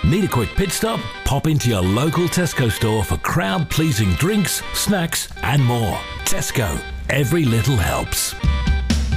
Need a quick pit stop? Pop into your local Tesco store for crowd-pleasing drinks, snacks and more. Tesco. Every little helps.